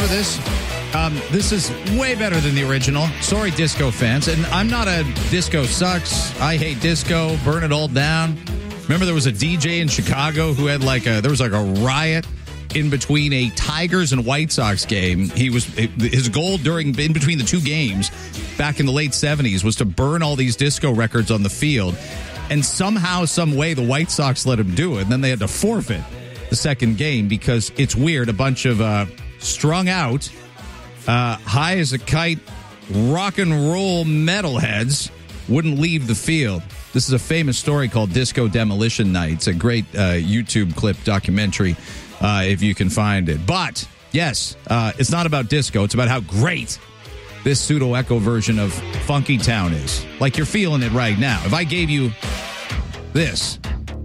for this? This is way better than the original. Sorry, disco fans. And I'm not a disco sucks. I hate disco. Burn it all down. Remember there was a DJ in Chicago who had there was a riot in between a Tigers and White Sox game. His goal in between the two games back in the late 70s was to burn all these disco records on the field. And somehow, some way, the White Sox let him do it. And then they had to forfeit the second game because it's weird. A bunch of strung out, high as a kite, rock and roll metalheads wouldn't leave the field. This is a famous story called Disco Demolition Night. It's a great YouTube clip documentary if you can find it. But, yes, it's not about disco. It's about how great this pseudo-echo version of Funky Town is. Like you're feeling it right now. If I gave you this,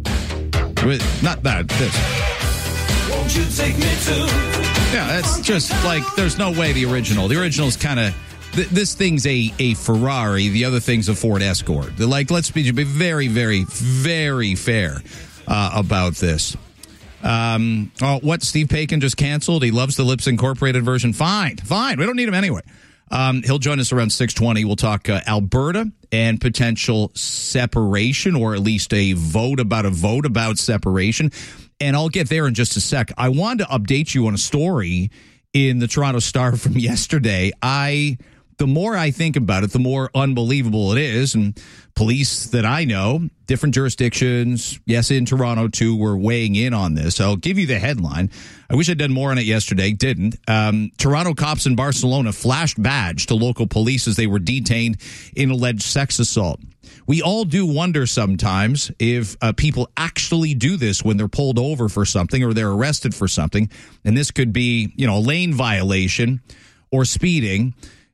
not that, this. Won't you take me to? Yeah, that's just like, there's no way the original. The original's kind of, this thing's a Ferrari. The other thing's a Ford Escort. They're like, let's be very, very, very fair about this. What Steve Paikin just canceled? He loves the Lips Incorporated version. Fine. We don't need him anyway. He'll join us around 6:20. We'll talk Alberta and potential separation, or at least a vote about separation. And I'll get there in just a sec. I wanted to update you on a story in the Toronto Star from yesterday. The more I think about it, the more unbelievable it is. And police that I know, different jurisdictions, yes, in Toronto too, were weighing in on this. I'll give you the headline. I wish I'd done more on it yesterday. Didn't. Toronto cops in Barcelona flashed badge to local police as they were detained in alleged sex assault. We all do wonder sometimes if people actually do this when they're pulled over for something or they're arrested for something. And this could be, a lane violation or speeding.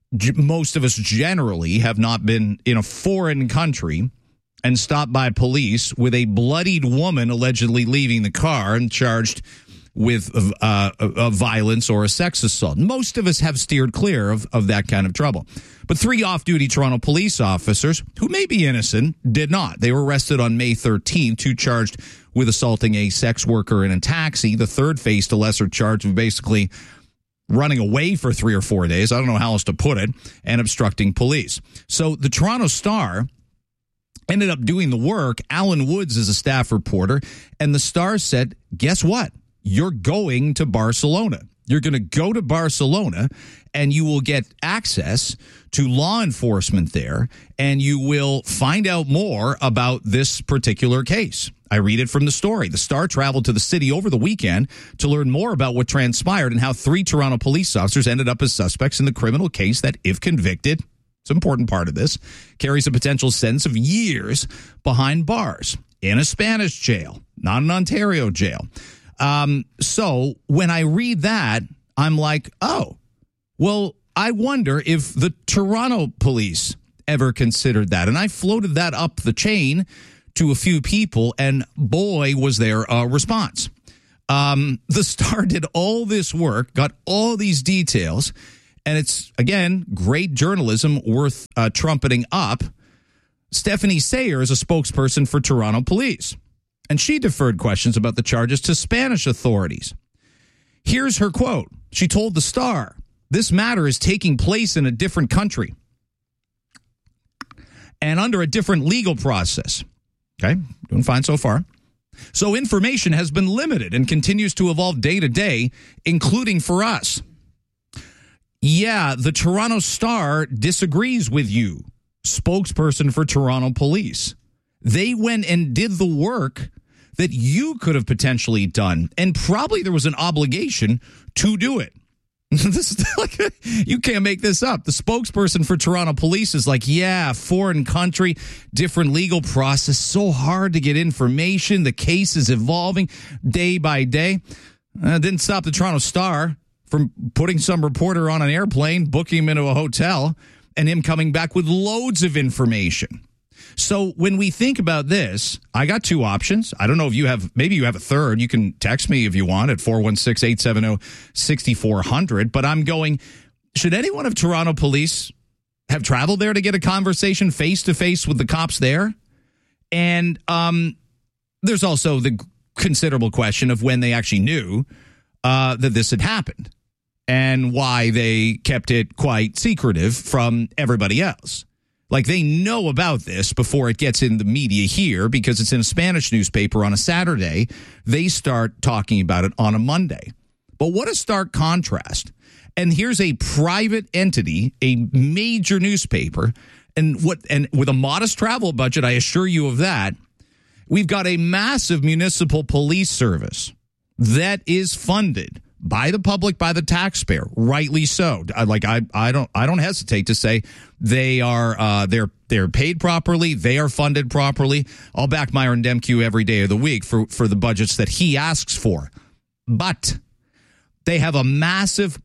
Most of us generally have not been in a foreign country and stopped by police with a bloodied woman allegedly leaving the car and charged with violence or a sex assault. Most of us have steered clear of that kind of trouble. But 3 off-duty Toronto police officers, who may be innocent, did not. They were arrested on May 13th, 2 charged with assaulting a sex worker in a taxi. The third faced a lesser charge of basically running away for 3 or 4 days, I don't know how else to put it, and obstructing police. So the Toronto Star ended up doing the work. Alan Woods is a staff reporter, and the Star said, guess what? You're going to Barcelona. You're going to go to Barcelona, and you will get access to law enforcement there, and you will find out more about this particular case. I read it from the story. The Star traveled to the city over the weekend to learn more about what transpired and how 3 Toronto police officers ended up as suspects in the criminal case that, if convicted, it's an important part of this, carries a potential sentence of years behind bars in a Spanish jail, not an Ontario jail. So when I read that, I'm like, oh, well, I wonder if the Toronto police ever considered that. And I floated that up the chain to a few people, and boy, was there a response. The Star did all this work, got all these details, and it's, again, great journalism worth trumpeting up. Stephanie Sayer is a spokesperson for Toronto police, and she deferred questions about the charges to Spanish authorities. Here's her quote. She told the Star, "This matter is taking place in a different country and under a different legal process." Okay, doing fine so far. "So information has been limited and continues to evolve day to day, including for us." Yeah, the Toronto Star disagrees with you, spokesperson for Toronto police. They went and did the work that you could have potentially done, and probably there was an obligation to do it. This is like, you can't make this up. The spokesperson for Toronto police is like, yeah, foreign country, different legal process, so hard to get information. The case is evolving day by day. Didn't stop the Toronto Star from putting some reporter on an airplane, booking him into a hotel, and him coming back with loads of information. So when we think about this, I got 2 options. I don't know if you have, maybe you have a third. You can text me if you want at 416-870-6400. But I'm going, should anyone of Toronto police have traveled there to get a conversation face-to-face with the cops there? And there's also the considerable question of when they actually knew that this had happened. and why they kept it quite secretive from everybody else. Like, they know about this before it gets in the media here because it's in a Spanish newspaper on a Saturday. They start talking about it on a Monday. But what a stark contrast. And here's a private entity, a major newspaper, and with a modest travel budget, I assure you of that. We've got a massive municipal police service that is funded by the public, by the taxpayer, rightly so. I don't hesitate to say they are they're paid properly, they are funded properly. I'll back Myron Demkiw every day of the week for the budgets that he asks for. But they have a massive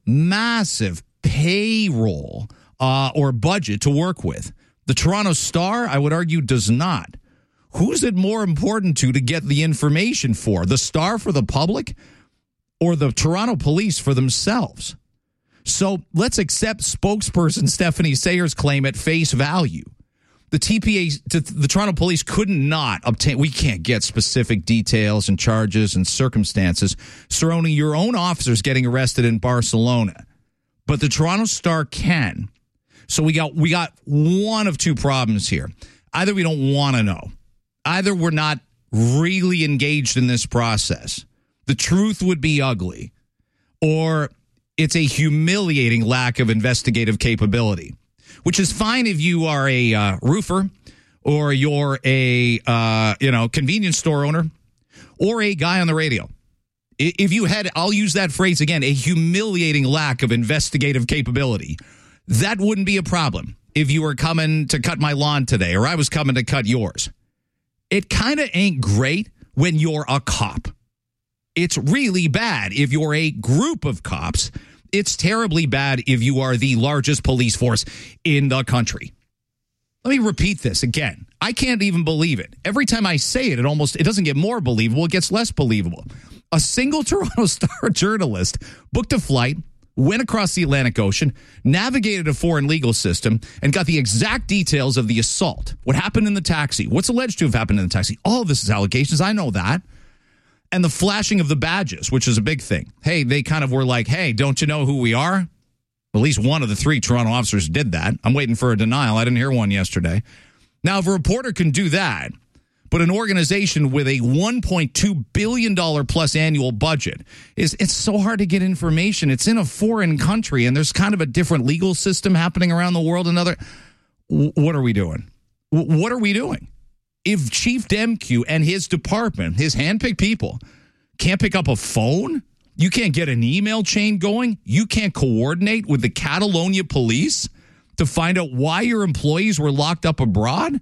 payroll or budget to work with. The Toronto Star, I would argue, does not. Who's it more important to get the information for? The Star for the public or the Toronto Police for themselves? So let's accept spokesperson Stephanie Sayer's claim at face value. The TPA, the Toronto Police could not obtain, we can't get specific details and charges and circumstances surrounding your own officers getting arrested in Barcelona. But the Toronto Star can. So we got one of two problems here. Either we don't want to know. Either we're not really engaged in this process. The truth would be ugly. Or it's a humiliating lack of investigative capability, which is fine if you are a roofer or you're a convenience store owner or a guy on the radio. If you had, I'll use that phrase again, a humiliating lack of investigative capability, that wouldn't be a problem if you were coming to cut my lawn today or I was coming to cut yours. It kind of ain't great when you're a cop. It's really bad if you're a group of cops. It's terribly bad if you are the largest police force in the country. Let me repeat this again. I can't even believe it. Every time I say it, it doesn't get more believable. It gets less believable. A single Toronto Star journalist booked a flight, went across the Atlantic Ocean, navigated a foreign legal system, and got the exact details of the assault. What happened in the taxi? What's alleged to have happened in the taxi? All of this is allegations. I know that. And the flashing of the badges, which is a big thing. Hey, they kind of were like, hey, don't you know who we are? At least one of the three Toronto officers did that. I'm waiting for a denial. I didn't hear one yesterday. Now, if a reporter can do that, but an organization with a $1.2 billion plus annual budget, it's so hard to get information. It's in a foreign country, and there's kind of a different legal system happening around the world. What are we doing? What are we doing? If Chief Demkiw and his department, his handpicked people, can't pick up a phone, you can't get an email chain going, you can't coordinate with the Catalonia police to find out why your employees were locked up abroad?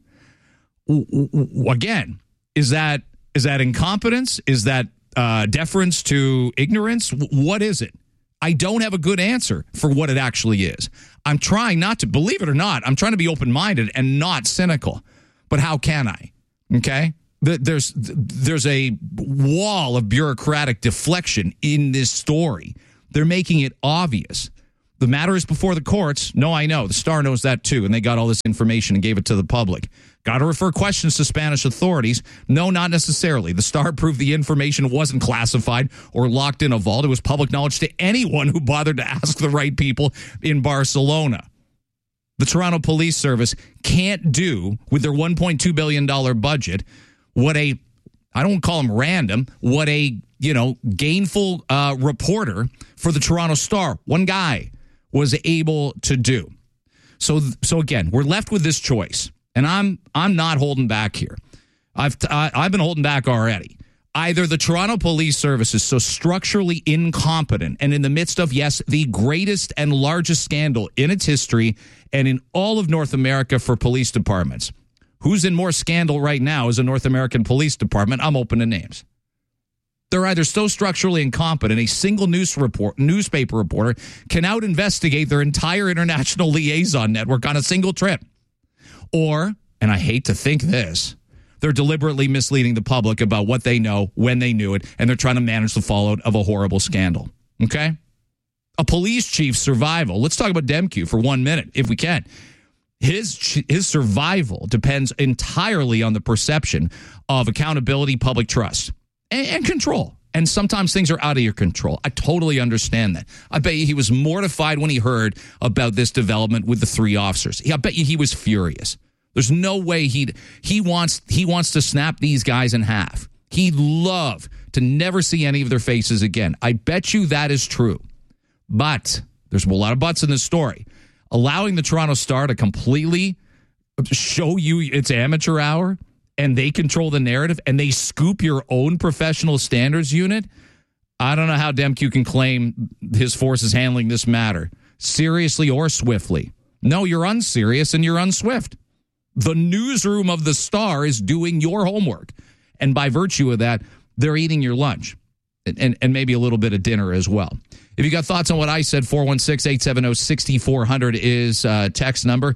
Again, is that incompetence? Is that deference to ignorance? What is it? I don't have a good answer for what it actually is. I'm trying not to, believe it or not, I'm trying to be open-minded and not cynical. But how can I? Okay? There's a wall of bureaucratic deflection in this story. They're making it obvious. The matter is before the courts. No, I know. The Star knows that too, and they got all this information and gave it to the public. Got to refer questions to Spanish authorities? No, not necessarily. The Star proved the information wasn't classified or locked in a vault. It was public knowledge to anyone who bothered to ask the right people in Barcelona. The Toronto Police Service can't do, with their $1.2 billion budget, I don't call them random, what a gainful reporter for the Toronto Star, one guy, was able to do. So again, we're left with this choice, and I'm not holding back here. I've been holding back already. Either the Toronto Police Service is so structurally incompetent and in the midst of, yes, the greatest and largest scandal in its history and in all of North America for police departments. Who's in more scandal right now is a North American police department. I'm open to names. They're either so structurally incompetent, a single newspaper reporter can out-investigate their entire international liaison network on a single trip. Or, and I hate to think this, they're deliberately misleading the public about what they know, when they knew it, and they're trying to manage the fallout of a horrible scandal. Okay? A police chief's survival. Let's talk about Demkiw for 1 minute, if we can. His survival depends entirely on the perception of accountability, public trust, and control. And sometimes things are out of your control. I totally understand that. I bet you he was mortified when he heard about this development with the 3 officers. I bet you he was furious. There's no way he wants to snap these guys in half. He'd love to never see any of their faces again. I bet you that is true. But there's a lot of buts in this story. Allowing the Toronto Star to completely show you its amateur hour and they control the narrative and they scoop your own professional standards unit, I don't know how Demke can claim his force is handling this matter seriously or swiftly. No, you're unserious and you're unswift. The newsroom of the Star is doing your homework. And by virtue of that, they're eating your lunch and maybe a little bit of dinner as well. If you got thoughts on what I said, 416-870-6400 is text number,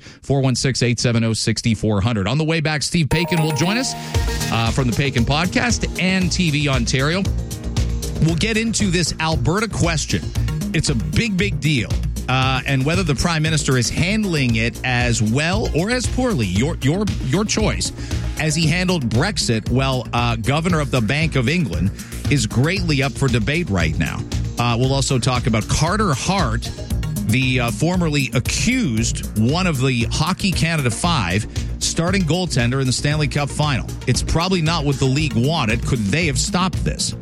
416-870-6400. On the way back, Steve Paikin will join us from the Paikin Podcast and TV Ontario. We'll get into this Alberta question. It's a big, big deal. And whether the Prime Minister is handling it as well or as poorly, your choice, as he handled Brexit, well, Governor of the Bank of England is greatly up for debate right now. We'll also talk about Carter Hart, the formerly accused one of the Hockey Canada 5 starting goaltender in the Stanley Cup final. It's probably not what the league wanted. Could they have stopped this?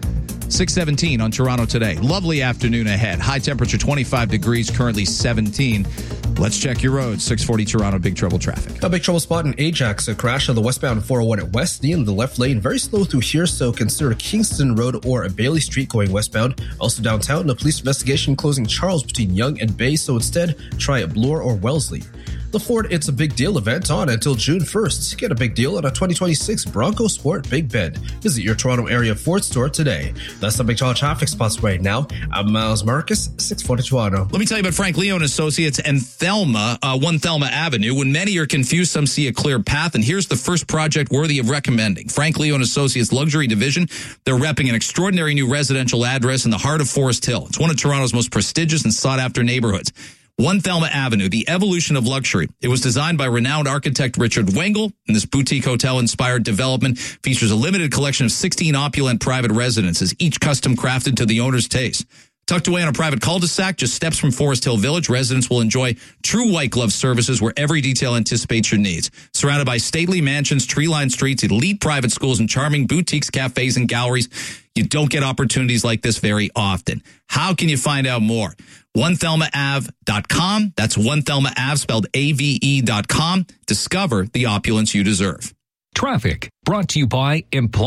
6:17 on Toronto Today. Lovely afternoon ahead. High temperature 25 degrees, currently 17. Let's check your roads. 640 Toronto, big trouble traffic. A big trouble spot in Ajax. A crash on the westbound 401 at Westney in the left lane. Very slow through here, so consider Kingston Road or Bailey Street going westbound. Also downtown, a police investigation closing Charles between Yonge and Bay, so instead try Bloor or Wellesley. The Ford It's a Big Deal event on until June 1st. Get a big deal on a 2026 Bronco Sport Big Bend. Visit your Toronto area Ford store today. That's the big traffic spots right now. I'm Miles Marcus, 640 Toronto. Let me tell you about Frank Leo and Associates and Thelma, 1 Thelma Avenue. When many are confused, some see a clear path. And here's the first project worthy of recommending. Frank Leo and Associates Luxury Division. They're repping an extraordinary new residential address in the heart of Forest Hill. It's one of Toronto's most prestigious and sought-after neighborhoods. 1 Thelma Avenue, the evolution of luxury. It was designed by renowned architect Richard Wengel, and this boutique hotel-inspired development features a limited collection of 16 opulent private residences, each custom crafted to the owner's taste. Tucked away on a private cul-de-sac, just steps from Forest Hill Village, residents will enjoy true white glove services where every detail anticipates your needs. Surrounded by stately mansions, tree-lined streets, elite private schools, and charming boutiques, cafes, and galleries, you don't get opportunities like this very often. How can you find out more? 1thelmaave.com. That's 1thelmaave, spelled AVE.com. Discover the opulence you deserve. Traffic brought to you by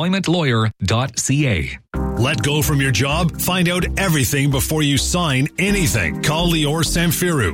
employmentlawyer.ca. Let go from your job? Find out everything before you sign anything. Call Lior Samfiru,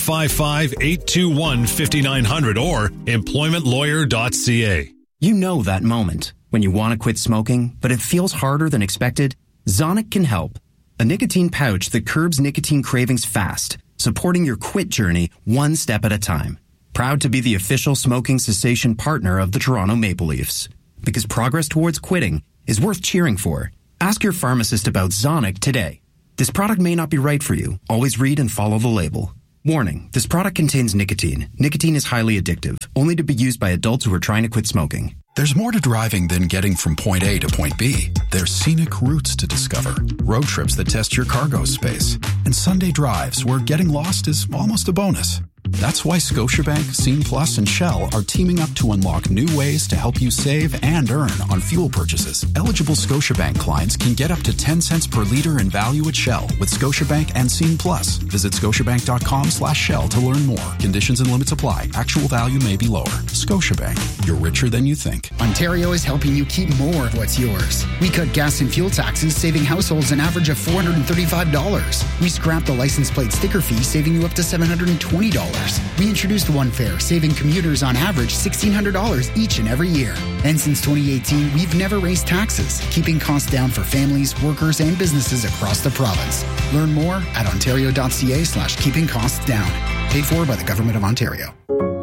1-855-821-5900 or employmentlawyer.ca. You know that moment when you want to quit smoking, but it feels harder than expected? Zonic can help. A nicotine pouch that curbs nicotine cravings fast, supporting your quit journey one step at a time. Proud to be the official smoking cessation partner of the Toronto Maple Leafs. Because progress towards quitting is worth cheering for. Ask your pharmacist about Zonic today. This product may not be right for you. Always read and follow the label. Warning, this product contains nicotine. Nicotine is highly addictive, only to be used by adults who are trying to quit smoking. There's more to driving than getting from point A to point B. There's scenic routes to discover, road trips that test your cargo space, and Sunday drives where getting lost is almost a bonus. That's why Scotiabank, Scene Plus, and Shell are teaming up to unlock new ways to help you save and earn on fuel purchases. Eligible Scotiabank clients can get up to 10 cents per liter in value at Shell with Scotiabank and Scene Plus. Visit scotiabank.com/Shell to learn more. Conditions and limits apply. Actual value may be lower. Scotiabank, you're richer than you think. Ontario is helping you keep more of what's yours. We cut gas and fuel taxes, saving households an average of $435. We scrapped the license plate sticker fee, saving you up to $720. We introduced One Fare, saving commuters on average $1,600 each and every year. And since 2018, we've never raised taxes, keeping costs down for families, workers, and businesses across the province. Learn more at ontario.ca/keeping costs down. Paid for by the Government of Ontario.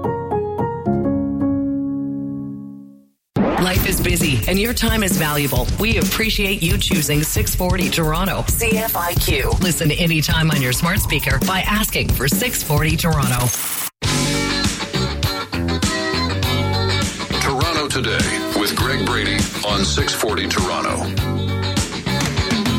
Life is busy and your time is valuable. We appreciate you choosing 640 Toronto. CFIQ. Listen anytime on your smart speaker by asking for 640 Toronto. Toronto Today with Greg Brady on 640 Toronto.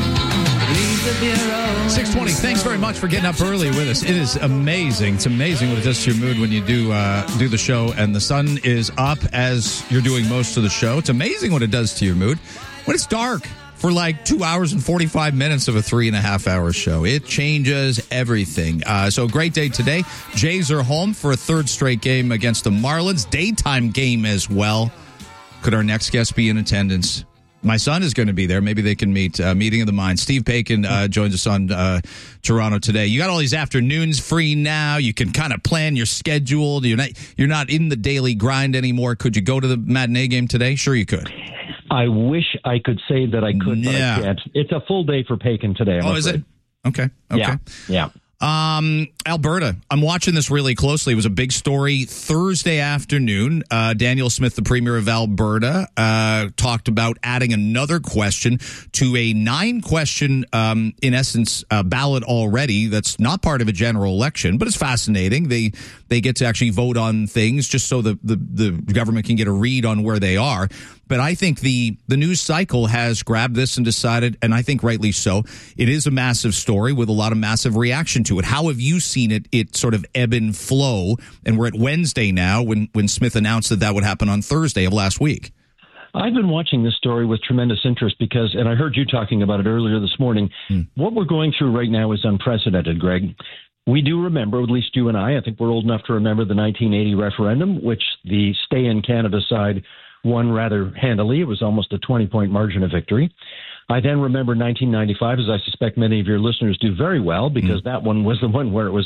6:20. Thanks very much for getting up early with us. It is amazing. It's amazing what it does to your mood when you do the show and the sun is up as you're doing most of the show. It's amazing what it does to your mood when it's dark for like 2 hours and 45 minutes of a 3.5 hour show. It changes everything. So great day today. Jays are home for a third straight game against the Marlins. Daytime game as well. Could our next guest be in attendance? My son is going to be there. Maybe they can meet. Meeting of the Minds. Steve Paikin joins us on Toronto today. You got all these afternoons free now. You can kind of plan your schedule. You're not in the daily grind anymore. Could you go to the matinee game today? Sure you could. I wish I could say that I could, but I can't. It's a full day for Paikin today. I'm afraid. Is it? Okay. Yeah. Alberta. I'm watching this really closely. It was a big story Thursday afternoon. Daniel Smith, the Premier of Alberta, talked about adding another question to a 9-question, in essence, ballot already. That's not part of a general election, but it's fascinating. They get to actually vote on things just so the government can get a read on where they are. But I think the news cycle has grabbed this and decided, and I think rightly so, it is a massive story with a lot of massive reaction to it. How have you seen it sort of ebb and flow? And we're at Wednesday now when Smith announced that would happen on Thursday of last week. I've been watching this story with tremendous interest because, and I heard you talking about it earlier this morning, what we're going through right now is unprecedented, Greg. We do remember, at least you and I think we're old enough to remember the 1980 referendum, which the Stay in Canada side won rather handily. It was almost a 20-point margin of victory. I then remember 1995, as I suspect many of your listeners do very well, because that one was the one where it was,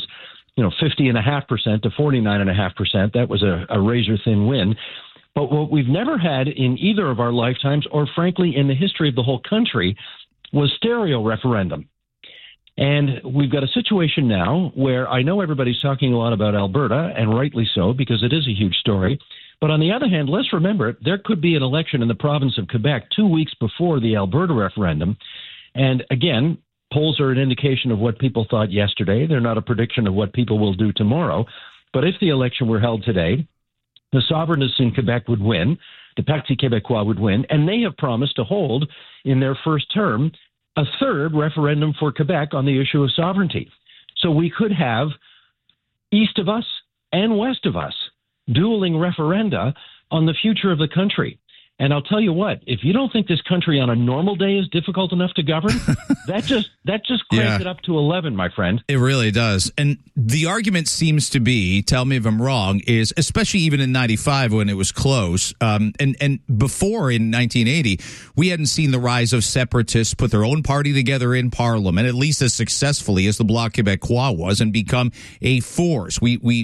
50.5% to 49.5%. That was a razor-thin win. But what we've never had in either of our lifetimes, or frankly in the history of the whole country, was stereo referendum. And we've got a situation now where I know everybody's talking a lot about Alberta, and rightly so, because it is a huge story. But on the other hand, let's remember, there could be an election in the province of Quebec 2 weeks before the Alberta referendum. And again, polls are an indication of what people thought yesterday. They're not a prediction of what people will do tomorrow. But if the election were held today, the sovereigntists in Quebec would win, the Parti Québécois would win, and they have promised to hold in their first term a third referendum for Quebec on the issue of sovereignty. So we could have east of us and west of us dueling referenda on the future of the country. And I'll tell you what, if you don't think this country on a normal day is difficult enough to govern, that just cranks it up to 11, my friend. It really does. And the argument seems to be, tell me if I'm wrong, is especially even in 95 when it was close, and before in 1980, we hadn't seen the rise of separatists put their own party together in Parliament, at least as successfully as the Bloc Québécois was, and become a force.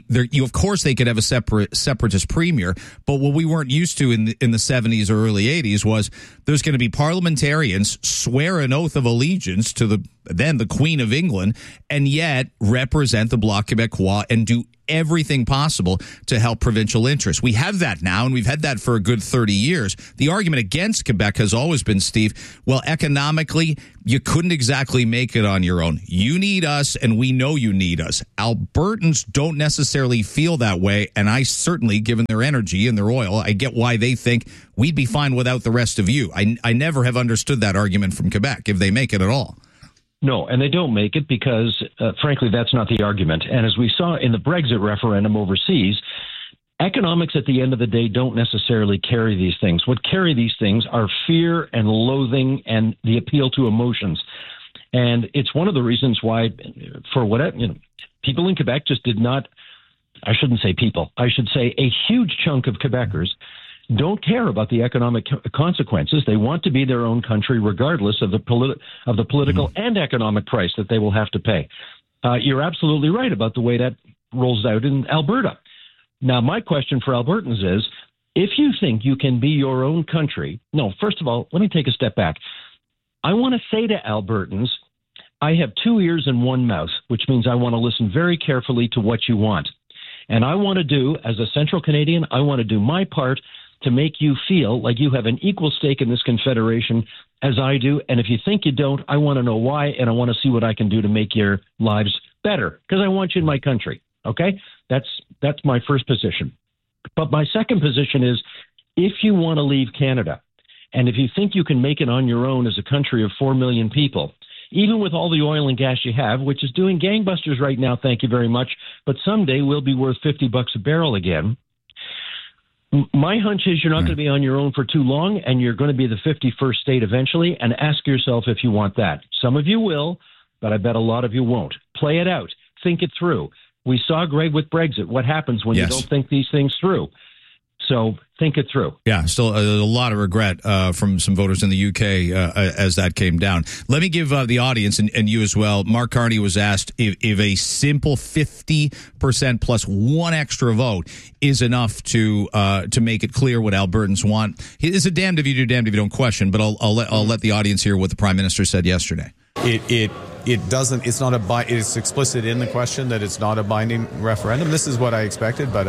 Of course, they could have a separatist premier, but what we weren't used to in the 70s or early 80s was there's going to be parliamentarians swear an oath of allegiance to the Queen of England and yet represent the Bloc Québécois and do everything possible to help provincial interests. We have that now, and we've had that for a good 30 years. The argument against Quebec has always been, Steve, well, economically, you couldn't exactly make it on your own. You need us, and we know you need us. Albertans don't necessarily feel that way, and I certainly, given their energy and their oil, I get why they think we'd be fine without the rest of you. I never have understood that argument from Quebec, if they make it at all. No, and they don't make it because, frankly, that's not the argument. And as we saw in the Brexit referendum overseas, economics at the end of the day don't necessarily carry these things. What carry these things are fear and loathing and the appeal to emotions. And it's one of the reasons why, for whatever, people in Quebec just did not, I shouldn't say people, I should say a huge chunk of Quebecers don't care about the economic consequences. They want to be their own country regardless of the political and economic price that they will have to pay. You're absolutely right about the way that rolls out in Alberta. Now, my question for Albertans is, if you think you can be your own country, first of all, let me take a step back. I want to say to Albertans, I have 2 ears and 1 mouth, which means I want to listen very carefully to what you want. And I want to do, as a Central Canadian, I want to do my part to make you feel like you have an equal stake in this confederation as I do. And if you think you don't, I want to know why, and I want to see what I can do to make your lives better, because I want you in my country. Okay? That's my first position. But my second position is, if you want to leave Canada, and if you think you can make it on your own as a country of 4 million people, even with all the oil and gas you have, which is doing gangbusters right now, thank you very much, but someday will be worth $50 a barrel again. My hunch is you're not going to be on your own for too long, and you're going to be the 51st state eventually, and ask yourself if you want that. Some of you will, but I bet a lot of you won't. Play it out. Think it through. We saw, Greg, with Brexit, what happens when you don't think these things through. So think it through. Yeah, still a lot of regret from some voters in the UK as that came down. Let me give the audience and you as well. Mark Carney was asked if a simple 50% plus one extra vote is enough to make it clear what Albertans want. It's a damned if you do, damned if you don't question. But I'll let the audience hear what the Prime Minister said yesterday. It doesn't. It's not a. It's explicit in the question that it's not a binding referendum. This is what I expected, but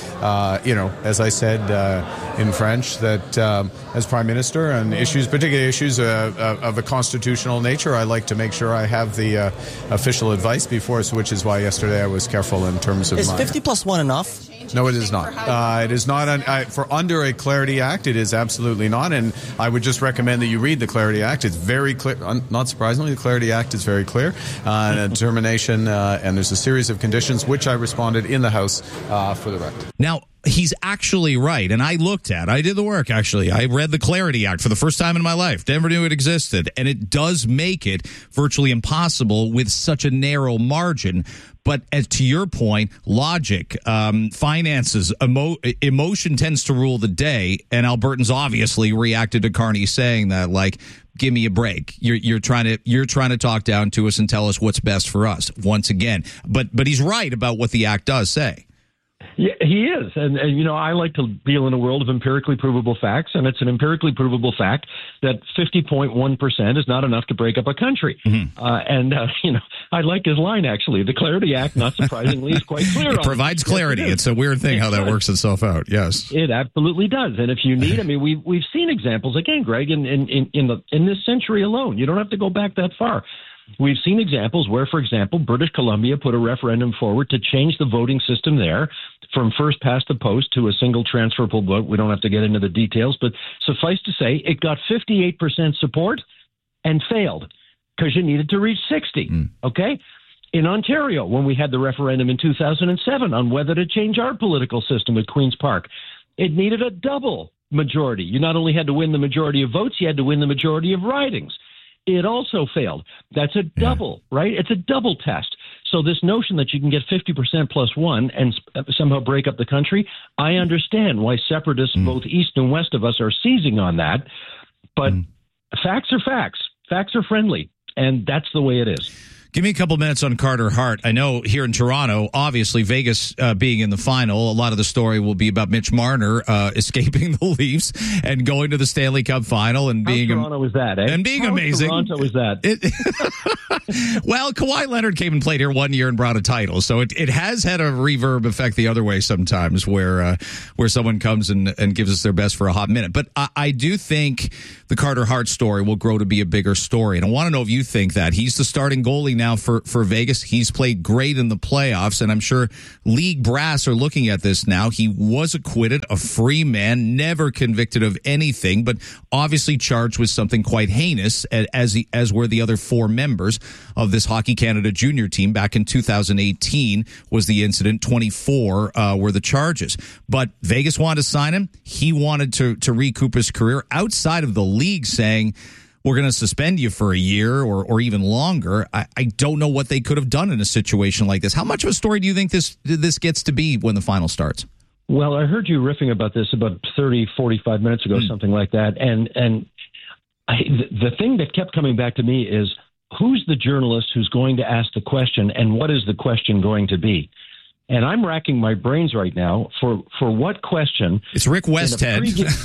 as I said in French, that as Prime Minister on particular issues of a constitutional nature, I like to make sure I have the official advice before us, which is why yesterday I was careful in terms of. Is 50 plus 1 enough? No, it is not. It is not. For under a Clarity Act, it is absolutely not. And I would just recommend that you read the Clarity Act. It's very clear. Not surprisingly, the Clarity Act is very clear. Determination, and there's a series of conditions, which I responded in the House for the record. Now, he's actually right. And I did the work, actually. I read the Clarity Act for the first time in my life. Never knew it existed. And it does make it virtually impossible with such a narrow margin. But as to your point, logic, finances, emotion tends to rule the day. And Albertans obviously reacted to Carney saying that, like, give me a break. You're trying to talk down to us and tell us what's best for us once again. But he's right about what the act does say. Yeah, he is. And I like to deal in a world of empirically provable facts, and it's an empirically provable fact that 50.1% is not enough to break up a country. Mm-hmm. I like his line, actually. The Clarity Act, not surprisingly, is quite clear. It provides clarity. It's a weird thing how that works itself out. Yes. It absolutely does. And if you need, we've seen examples, again, Greg, in this century alone. You don't have to go back that far. We've seen examples where, for example, British Columbia put a referendum forward to change the voting system there from first past the post to a single transferable vote. We don't have to get into the details, but suffice to say, it got 58% support and failed because you needed to reach 60. Okay? In Ontario, when we had the referendum in 2007 on whether to change our political system at Queen's Park, it needed a double majority. You not only had to win the majority of votes, you had to win the majority of ridings. It also failed. That's a double, right? It's a double test. So this notion that you can get 50% plus one and somehow break up the country, I understand why separatists both east and west of us are seizing on that. But facts are facts. Facts are friendly. And that's the way it is. Give me a couple minutes on Carter Hart. I know here in Toronto, obviously Vegas being in the final, a lot of the story will be about Mitch Marner escaping the Leafs and going to the Stanley Cup final and being Toronto is that, eh? And being amazing. Toronto is that. Well, Kawhi Leonard came and played here one year and brought a title, so it has had a reverb effect the other way sometimes, where someone comes and gives us their best for a hot minute. But I do think the Carter Hart story will grow to be a bigger story, and I want to know if you think that. He's the starting goalie now for Vegas. He's played great in the playoffs, and I'm sure league brass are looking at this now. He was acquitted, a free man, never convicted of anything, but obviously charged with something quite heinous, as were the other four members of this Hockey Canada junior team. Back in 2018 was the incident. 24 were the charges. But Vegas wanted to sign him. He wanted to recoup his career outside of the league, saying, we're going to suspend you for a year or even longer. I don't know what they could have done in a situation like this. How much of a story do you think this gets to be when the final starts? Well, I heard you riffing about this about 30, 45 minutes ago, something like that. And the thing that kept coming back to me is, who's the journalist who's going to ask the question, and what is the question going to be? And I'm racking my brains right now for what question. It's Rick Westhead.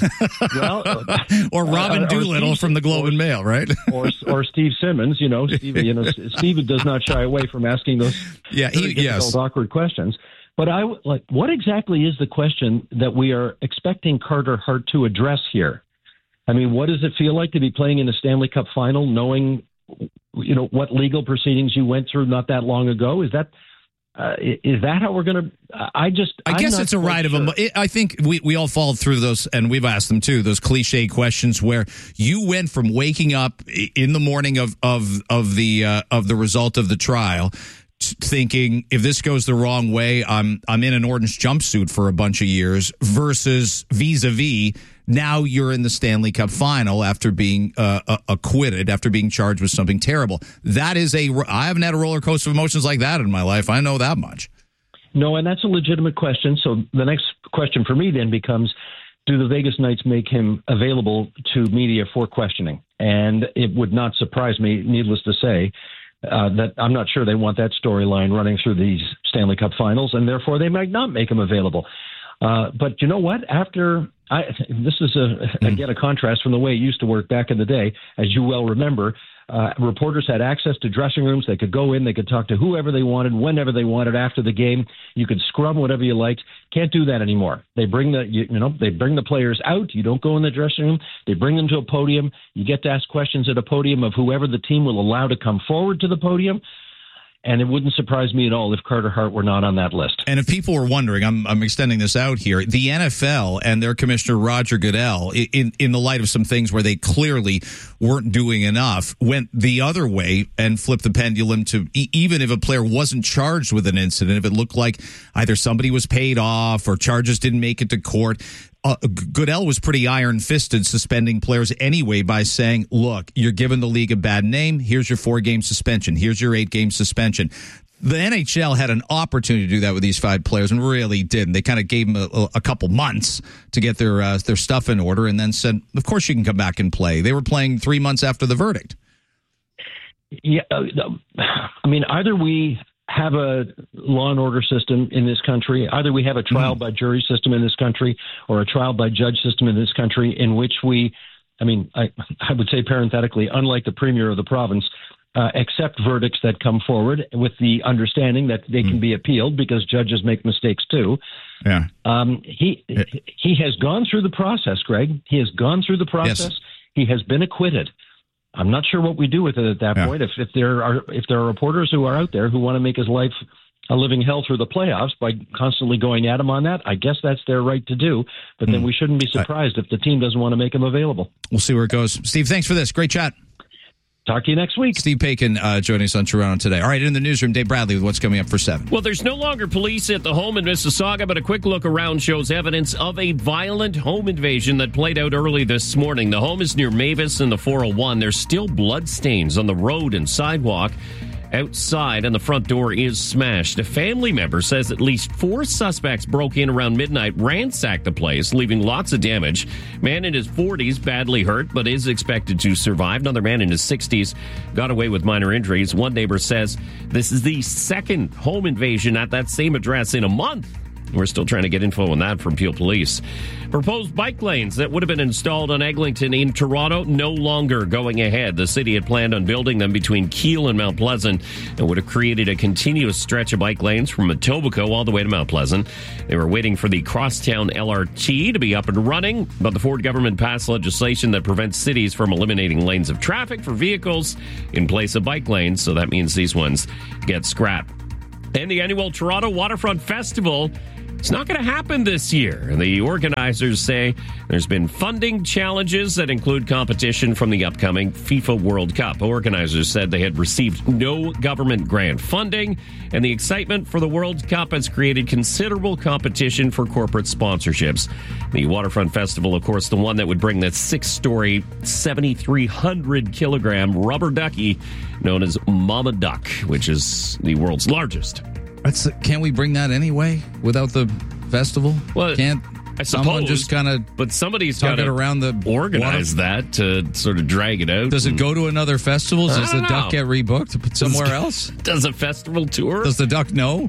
Or Robin Doolittle from the Globe and Mail, right? or Steve Simmons. Steve does not shy away from asking those difficult, awkward questions. But what exactly is the question that we are expecting Carter Hart to address here? I mean, what does it feel like to be playing in the Stanley Cup final, knowing what legal proceedings you went through not that long ago? Is that Is that how we're going to? I guess it's a ride of a. I think we all fall through those, and we've asked them too. Those cliche questions where you went from waking up in the morning of the result of the trial, thinking if this goes the wrong way, I'm in an orange jumpsuit for a bunch of years, versus vis-a-vis. Now you're in the Stanley Cup final after being acquitted, after being charged with something terrible. That is I haven't had a roller coaster of emotions like that in my life. I know that much. No, and that's a legitimate question. So the next question for me then becomes, do the Vegas Knights make him available to media for questioning? And it would not surprise me, needless to say, that I'm not sure they want that storyline running through these Stanley Cup finals, and therefore they might not make him available. But you know what? This is, again, a contrast from the way it used to work back in the day. As you well remember, reporters had access to dressing rooms. They could go in. They could talk to whoever they wanted, whenever they wanted after the game. You could scrum whatever you liked. Can't do that anymore. They bring the players out. You don't go in the dressing room. They bring them to a podium. You get to ask questions at a podium of whoever the team will allow to come forward to the podium. And it wouldn't surprise me at all if Carter Hart were not on that list. And if people were wondering, I'm extending this out here, the NFL and their commissioner, Roger Goodell, in the light of some things where they clearly weren't doing enough, went the other way and flipped the pendulum to even if a player wasn't charged with an incident, if it looked like either somebody was paid off or charges didn't make it to court, Goodell was pretty iron-fisted suspending players anyway by saying, look, you're giving the league a bad name. Here's your 4-game suspension. Here's your 8-game suspension. The NHL had an opportunity to do that with these 5 players and really didn't. They kind of gave them a couple months to get their stuff in order and then said, of course you can come back and play. They were playing 3 months after the verdict. Yeah, I mean, either we have a law and order system in this country. Either we have a trial by jury system in this country or a trial by judge system in this country in which I would say parenthetically, unlike the premier of the province, accept verdicts that come forward with the understanding that they can be appealed because judges make mistakes too. Yeah. He has gone through the process, Greg. He has gone through the process. Yes. He has been acquitted. I'm not sure what we do with it at that point. If there are reporters who are out there who want to make his life a living hell through the playoffs by constantly going at him on that, I guess that's their right to do. But then we shouldn't be surprised if the team doesn't want to make him available. We'll see where it goes. Steve, thanks for this. Great chat. Talk to you next week. Steve Paikin joining us on Toronto Today. All right, in the newsroom, Dave Bradley with what's coming up for 7. Well, there's no longer police at the home in Mississauga, but a quick look around shows evidence of a violent home invasion that played out early this morning. The home is near Mavis and the 401. There's still bloodstains on the road and sidewalk. Outside, and the front door is smashed. A family member says at least 4 suspects broke in around midnight, ransacked the place, leaving lots of damage. Man in his 40s, badly hurt, but is expected to survive. Another man in his 60s got away with minor injuries. One neighbor says this is the second home invasion at that same address in a month. We're still trying to get info on that from Peel Police. Proposed bike lanes that would have been installed on Eglinton in Toronto no longer going ahead. The city had planned on building them between Keele and Mount Pleasant and would have created a continuous stretch of bike lanes from Etobicoke all the way to Mount Pleasant. They were waiting for the Crosstown LRT to be up and running, but the Ford government passed legislation that prevents cities from eliminating lanes of traffic for vehicles in place of bike lanes, so that means these ones get scrapped. And the annual Toronto Waterfront Festival, it's not going to happen this year. The organizers say there's been funding challenges that include competition from the upcoming FIFA World Cup. Organizers said they had received no government grant funding, and the excitement for the World Cup has created considerable competition for corporate sponsorships. The Waterfront Festival, of course, the one that would bring that 6-story, 7,300-kilogram rubber ducky known as Mama Duck, which is the world's largest. Can't we bring that anyway without the festival? Well, can't I someone suppose, just kind of? But somebody's got to around the organize that to sort of drag it out. Does it go to another festival? Does the duck get rebooked to put somewhere else? Does a festival tour? Does the duck know?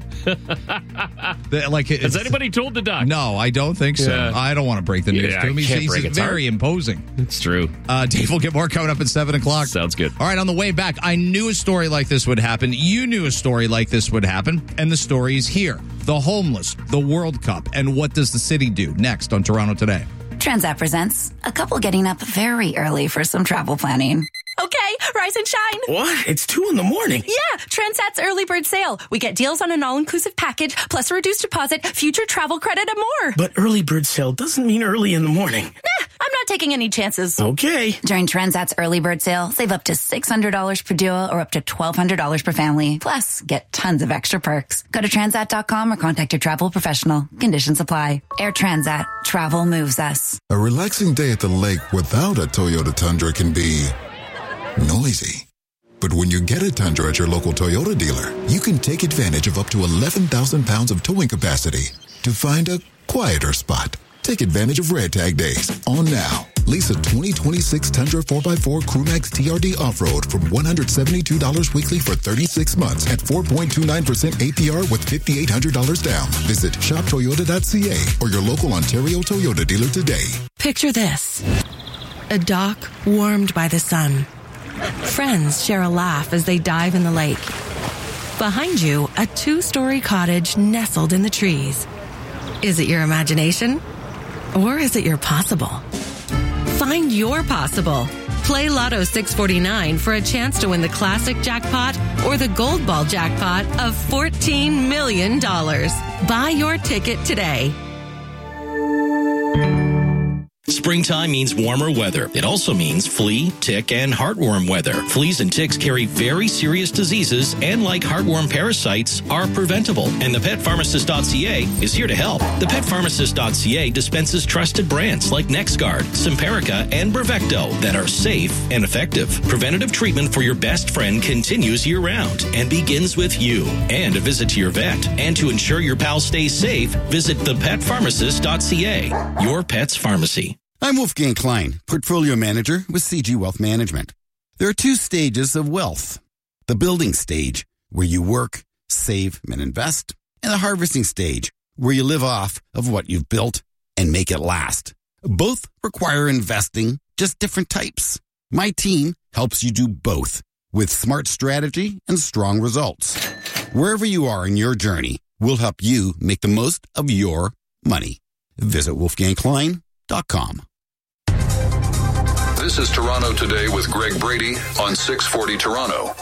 Has anybody told the duck? No, I don't think so. Yeah. I don't want to break the news to him. He's very imposing. It's true. Dave will get more coming up at 7 o'clock. Sounds good. All right, on the way back, I knew a story like this would happen. You knew a story like this would happen, and the story is here. The homeless, the World Cup, and what does the city do? Next on Toronto Today. Transat presents a couple getting up very early for some travel planning. Okay, Rise and shine. What? It's 2 in the morning. Yeah, Transat's early bird sale. We get deals on an all-inclusive package, plus a reduced deposit, future travel credit, and more. But early bird sale doesn't mean early in the morning. Nah, I'm not taking any chances. Okay. During Transat's early bird sale, save up to $600 per duo or up to $1,200 per family. Plus, get tons of extra perks. Go to Transat.com or contact your travel professional. Conditions apply. Air Transat. Travel moves us. A relaxing day at the lake without a Toyota Tundra can be noisy. But when you get a Tundra at your local Toyota dealer, you can take advantage of up to 11,000 pounds of towing capacity to find a quieter spot. Take advantage of Red Tag Days on now. Lease a 2026 Tundra 4x4 Crewmax TRD Off-Road from $172 weekly for 36 months at 4.29% APR with $5,800 down. Visit shoptoyota.ca or your local Ontario Toyota dealer today. Picture this. A dock warmed by the sun. Friends share a laugh as they dive in the lake. Behind you, a 2-story cottage nestled in the trees. Is it your imagination? Or is it your possible? Find your possible. Play Lotto 649 for a chance to win the classic jackpot or the gold ball jackpot of $14 million. Buy your ticket today. Springtime means warmer weather. It also means flea, tick, and heartworm weather. Fleas and ticks carry very serious diseases and, like heartworm parasites, are preventable. And the PetPharmacist.ca is here to help. The PetPharmacist.ca dispenses trusted brands like NexGard, Simparica, and Brevecto that are safe and effective. Preventative treatment for your best friend continues year-round and begins with you and a visit to your vet. And to ensure your pal stays safe, visit thepetpharmacist.ca, your pet's pharmacy. I'm Wolfgang Klein, Portfolio Manager with CG Wealth Management. There are 2 stages of wealth. The building stage, where you work, save, and invest, and the harvesting stage, where you live off of what you've built and make it last. Both require investing, just different types. My team helps you do both with smart strategy and strong results. Wherever you are in your journey, we'll help you make the most of your money. Visit wolfgangklein.com. This is Toronto Today with Greg Brady on 640 Toronto.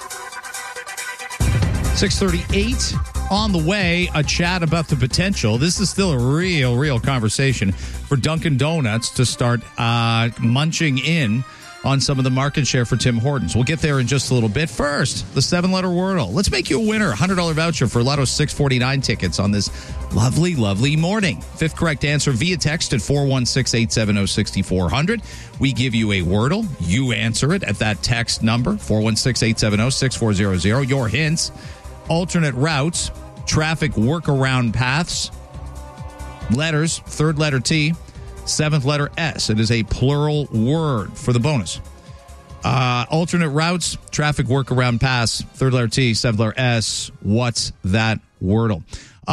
6:38 on the way, a chat about the potential. This is still a real conversation for Dunkin' Donuts to start munching in on some of the market share for Tim Hortons. We'll get there in just a little bit. First, the 7-letter Wordle. Let's make you a winner. $100 voucher for Lotto 649 tickets on this lovely morning. 5th correct answer via text at 416-870-6400. We give you a Wordle. You answer it at that text number, 416-870-6400. Your hints, alternate routes, traffic workaround paths, letters, 3rd letter T, 7th letter S. It is a plural word for the bonus. Alternate routes, traffic workaround pass, 3rd letter T, 7th letter S. What's that Wordle?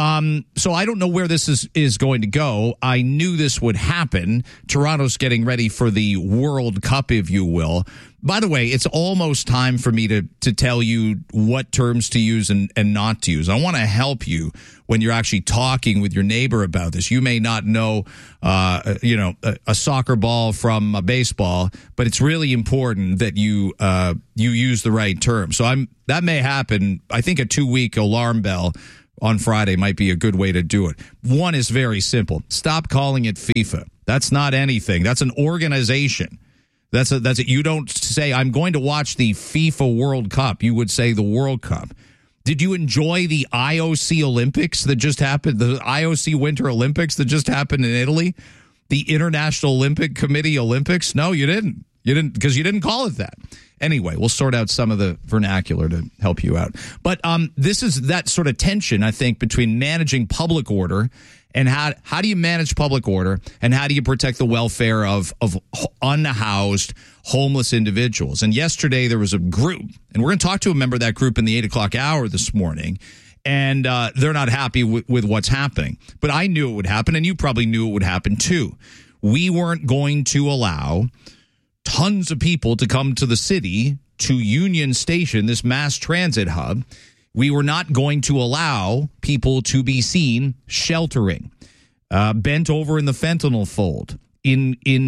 So I don't know where this is going to go. I knew this would happen. Toronto's getting ready for the World Cup, if you will. By the way, it's almost time for me to tell you what terms to use and not to use. I want to help you when you're actually talking with your neighbor about this. You may not know, a soccer ball from a baseball, but it's really important that you use the right term. So that may happen. I think a 2-week alarm bell on Friday might be a good way to do it. One is very simple. Stop calling it FIFA. That's not anything. That's an organization. That's it. You don't say, I'm going to watch the FIFA World Cup. You would say the World Cup. Did you enjoy the IOC Olympics that just happened? The IOC Winter Olympics that just happened in Italy? The International Olympic Committee Olympics? No, you didn't. You didn't, because you didn't call it that. Anyway, we'll sort out some of the vernacular to help you out. But this is that sort of tension, I think, between managing public order and how do you manage public order and how do you protect the welfare of unhoused, homeless individuals. And yesterday there was a group, and we're going to talk to a member of that group in the 8 o'clock hour this morning, and they're not happy with what's happening. But I knew it would happen, and you probably knew it would happen too. We weren't going to allow tons of people to come to the city, to Union Station, this mass transit hub. We were not going to allow people to be seen sheltering, bent over in the fentanyl fold, in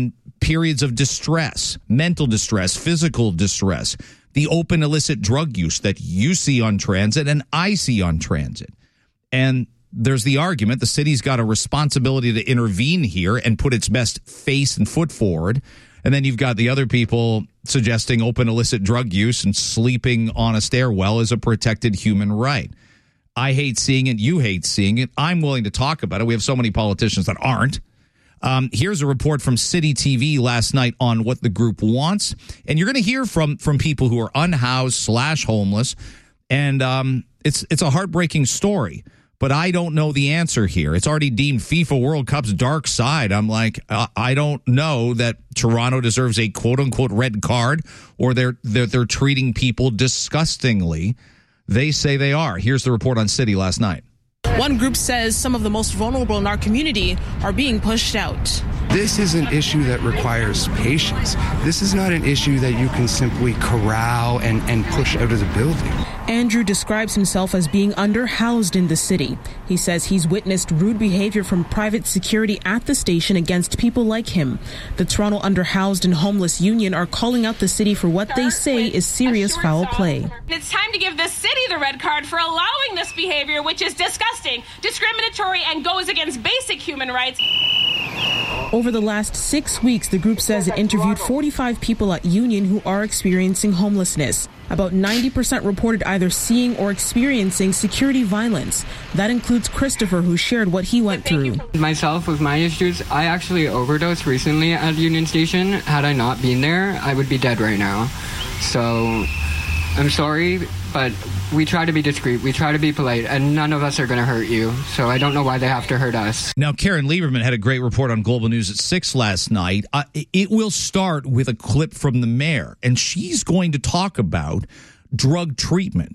periods of distress, mental distress, physical distress, the open illicit drug use that you see on transit and I see on transit. And there's the argument the city's got a responsibility to intervene here and put its best face and foot forward. And then you've got the other people suggesting open illicit drug use and sleeping on a stairwell is a protected human right. I hate seeing it. You hate seeing it. I'm willing to talk about it. We have so many politicians that aren't. Here's a report from City TV last night on what the group wants. And you're going to hear from people who are unhoused / homeless. And it's a heartbreaking story. But I don't know the answer here. It's already deemed FIFA World Cup's dark side. I'm like, I don't know that Toronto deserves a quote-unquote red card or they're treating people disgustingly. They say they are. Here's the report on City last night. One group says some of the most vulnerable in our community are being pushed out. This is an issue that requires patience. This is not an issue that you can simply corral and push out of the building. Andrew describes himself as being underhoused in the city. He says he's witnessed rude behavior from private security at the station against people like him. The Toronto Underhoused and Homeless Union are calling out the city for what they say is serious foul play. It's time to give the city the red card for allowing this behavior, which is disgusting, discriminatory, and goes against basic human rights. Over the last 6 weeks, the group says it interviewed 45 people at Union who are experiencing homelessness. About 90% reported either seeing or experiencing security violence. That includes Christopher, who shared what he went through. Myself, with my issues, I actually overdosed recently at Union Station. Had I not been there, I would be dead right now. So I'm sorry, but we try to be discreet, we try to be polite, and none of us are going to hurt you. So I don't know why they have to hurt us. Now, Karen Lieberman had a great report on Global News at 6 last night. It will start with a clip from the mayor, and she's going to talk about drug treatment.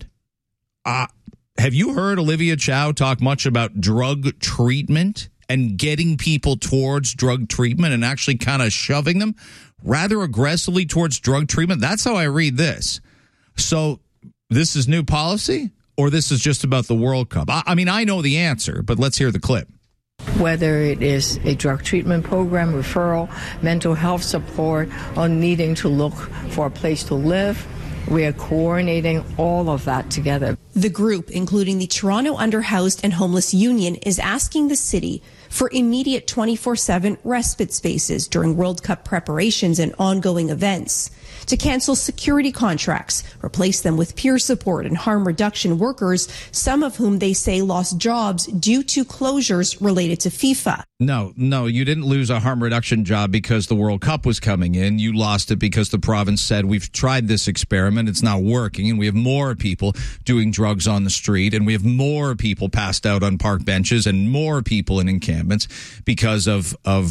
Have you heard Olivia Chow talk much about drug treatment and getting people towards drug treatment and actually kind of shoving them rather aggressively towards drug treatment? That's how I read this. So this is new policy, or this is just about the World Cup? I mean, I know the answer, but let's hear the clip. Whether it is a drug treatment program, referral, mental health support, or needing to look for a place to live, we are coordinating all of that together. The group, including the Toronto Underhoused and Homeless Union, is asking the city for immediate 24/7 respite spaces during World Cup preparations and ongoing events, to cancel security contracts, replace them with peer support and harm reduction workers, some of whom they say lost jobs due to closures related to FIFA. No, you didn't lose a harm reduction job because the World Cup was coming in. You lost it because the province said, we've tried this experiment, it's not working, and we have more people doing drugs on the street, and we have more people passed out on park benches and more people in encampments because of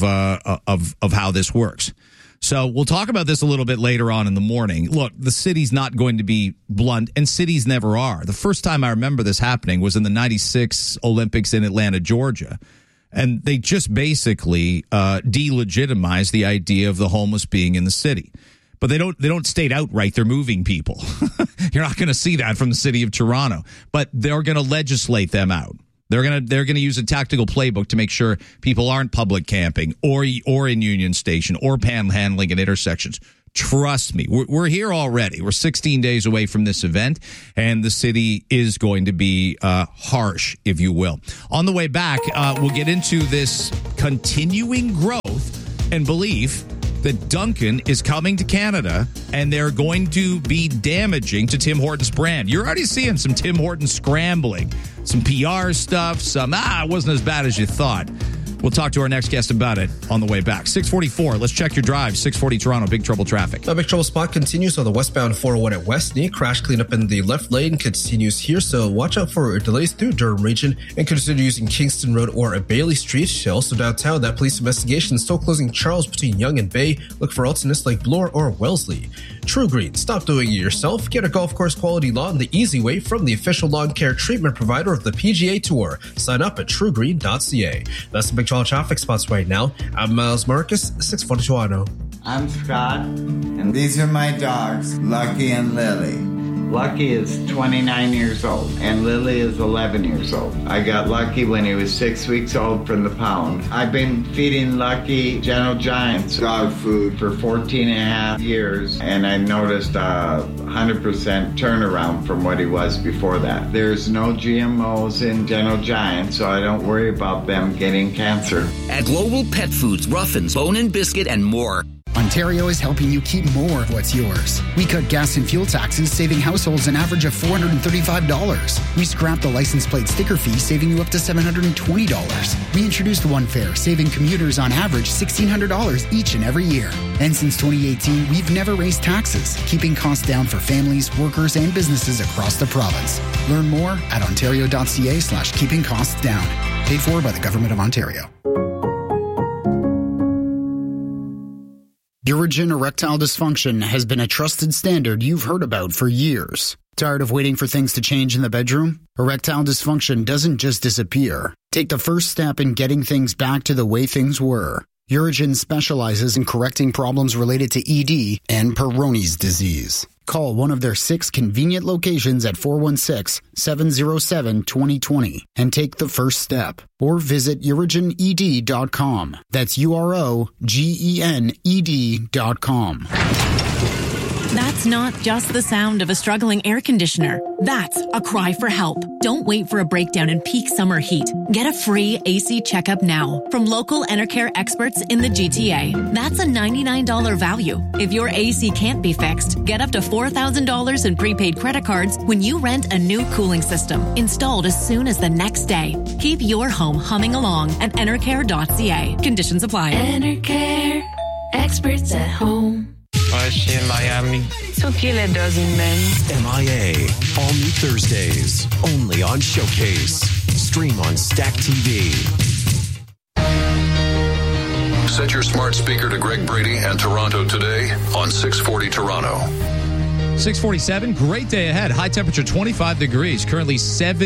how this works. So we'll talk about this a little bit later on in the morning. Look, the city's not going to be blunt, and cities never are. The first time I remember this happening was in the 96 Olympics in Atlanta, Georgia. And they just basically delegitimized the idea of the homeless being in the city. But they don't state outright they're moving people. You're not going to see that from the city of Toronto. But they're going to legislate them out. They're gonna use a tactical playbook to make sure people aren't public camping or in Union Station or panhandling at intersections. Trust me, we're here already. We're 16 days away from this event, and the city is going to be harsh, if you will. On the way back, we'll get into this continuing growth and belief that Dunkin' is coming to Canada, and they're going to be damaging to Tim Hortons' brand. You're already seeing some Tim Hortons scrambling, some PR stuff, it wasn't as bad as you thought. We'll talk to our next guest about it on the way back. 644, let's check your drive. 640 Toronto, big trouble traffic. The big trouble spot continues on the westbound 401 at Westney. Crash cleanup in the left lane continues here, so watch out for delays through Durham region and consider using Kingston Road or Bailey Street. Also downtown, that police investigation still closing Charles between Yonge and Bay. Look for alternates like Bloor or Wellesley. True Green, stop doing it yourself. Get a golf course quality lawn the easy way from the official lawn care treatment provider of the PGA Tour. Sign up at truegreen.ca. That's the big trouble traffic spots right now. I'm Miles Marcus, 640 Toronto. I'm Scott, and these are my dogs, Lucky and Lily. Lucky is 29 years old, and Lily is 11 years old. I got Lucky when he was 6 weeks old from the pound. I've been feeding Lucky Gentle Giants dog food for 14 and a half years, and I noticed a 100% turnaround from what he was before that. There's no GMOs in Gentle Giants, so I don't worry about them getting cancer. At Global Pet Foods, Ruffins, Bone and Biscuit, and more. Ontario is helping you keep more of what's yours. We cut gas and fuel taxes, saving households an average of $435. We scrapped the license plate sticker fee, saving you up to $720. We introduced One Fare, saving commuters on average $1,600 each and every year. And since 2018, we've never raised taxes, keeping costs down for families, workers, and businesses across the province. Learn more at ontario.ca/keeping costs down. Paid for by the Government of Ontario. Urigen erectile dysfunction has been a trusted standard you've heard about for years. Tired of waiting for things to change in the bedroom? Erectile dysfunction doesn't just disappear. Take the first step in getting things back to the way things were. Urigen specializes in correcting problems related to ED and Peyronie's disease. Call one of their 6 convenient locations at 416-707-2020 and take the first step. Or visit urigened.com. That's UROGENED.com. That's not just the sound of a struggling air conditioner. That's a cry for help. Don't wait for a breakdown in peak summer heat. Get a free AC checkup now from local Enercare experts in the GTA. That's a $99 value. If your AC can't be fixed, get up to $4,000 in prepaid credit cards when you rent a new cooling system installed as soon as the next day. Keep your home humming along at enercare.ca. Conditions apply. Enercare, experts at home. Ouais, je suis in Miami. Took you a dozen men. MIA. All new Thursdays. Only on Showcase. Stream on Stack TV. Set your smart speaker to Greg Brady and Toronto today on 640 Toronto. 647, great day ahead. High temperature 25 degrees, currently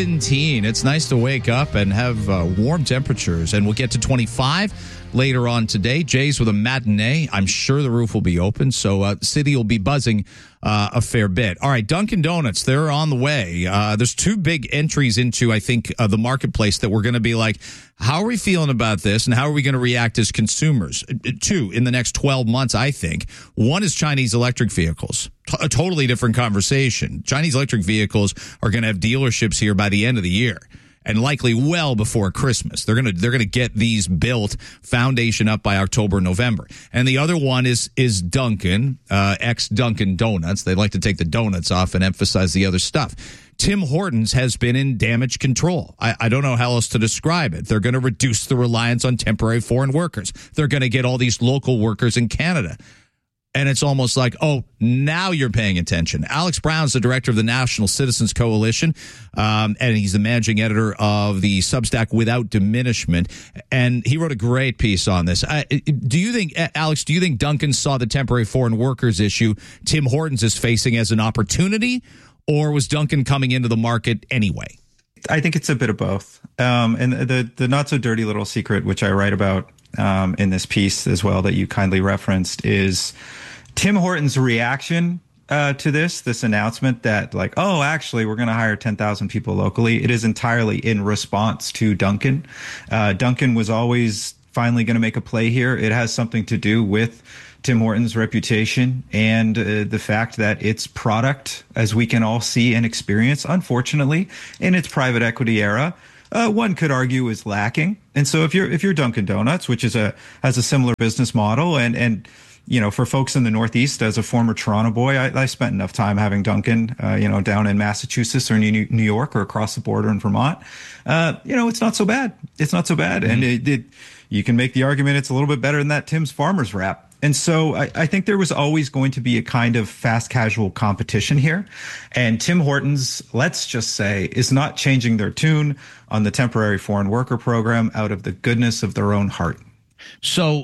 17. It's nice to wake up and have warm temperatures, and we'll get to 25 later on today. Jays with a matinee. I'm sure the roof will be open, so the city will be buzzing a fair bit. All right, Dunkin' Donuts, they're on the way. There's 2 big entries into, I think, the marketplace that we're going to be like, how are we feeling about this, and how are we going to react as consumers? 2 in the next 12 months, I think. One is Chinese electric vehicles. A totally different conversation. Chinese electric vehicles are going to have dealerships here by the end of the year, and likely well before Christmas. They're gonna get these built, foundation up by October, November. And the other one is Dunkin', ex-Dunkin' Donuts. They like to take the donuts off and emphasize the other stuff. Tim Hortons has been in damage control. I don't know how else to describe it. They're going to reduce the reliance on temporary foreign workers. They're going to get all these local workers in Canada. And it's almost like, oh, now you're paying attention. Alex Brown's the director of the National Citizens Coalition, and he's the managing editor of the Substack Without Diminishment. And he wrote a great piece on this. Do you think, Alex, Dunkin' saw the temporary foreign workers issue Tim Hortons is facing as an opportunity, or was Dunkin' coming into the market anyway? I think it's a bit of both. And the not so dirty little secret, which I write about in this piece as well that you kindly referenced, is Tim Hortons' reaction to this announcement that, like, oh, actually, we're going to hire 10,000 people locally. It is entirely in response to Dunkin'. Dunkin' was always finally going to make a play here. It has something to do with Tim Hortons' reputation and the fact that its product, as we can all see and experience, unfortunately, in its private equity era, one could argue is lacking. And so if you're Dunkin' Donuts, which has a similar business model, and you know, for folks in the Northeast, as a former Toronto boy, I spent enough time having Dunkin', down in Massachusetts or New York or across the border in Vermont. It's not so bad. It's not so bad. Mm-hmm. And you can make the argument it's a little bit better than that Tim's Farmers wrap. And so I think there was always going to be a kind of fast casual competition here. And Tim Hortons, let's just say, is not changing their tune on the temporary foreign worker program out of the goodness of their own heart. So